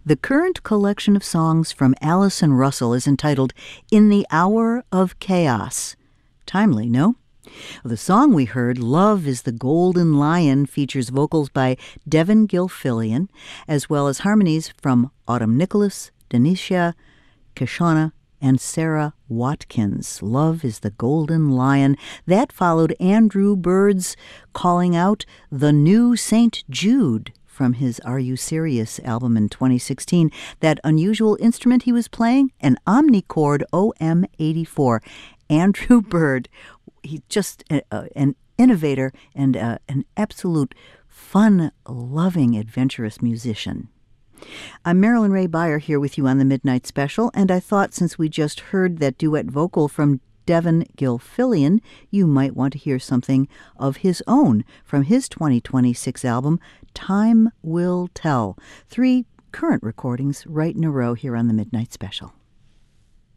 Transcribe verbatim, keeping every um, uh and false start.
The current collection of songs from Allison Russell is entitled In the Hour of Chaos. Timely, no? The song we heard, Love is the Golden Lion, features vocals by Devin Gilfillian, as well as harmonies from Autumn Nicholas, Denisha, Kishana, and Sarah Watkins. Love is the Golden Lion. That followed Andrew Bird's Calling Out the New Saint Jude from his Are You Serious album in twenty sixteen. That unusual instrument he was playing, an Omnichord O M eighty-four. Andrew Bird, he's just a, a, an innovator and a, an absolute fun-loving, adventurous musician. I'm Marilyn Ray Beyer here with you on the Midnight Special, and I thought since we just heard that duet vocal from Devin Gilfillian, you might want to hear something of his own from his twenty twenty-six album, Time Will Tell. Three current recordings right in a row here on the Midnight Special.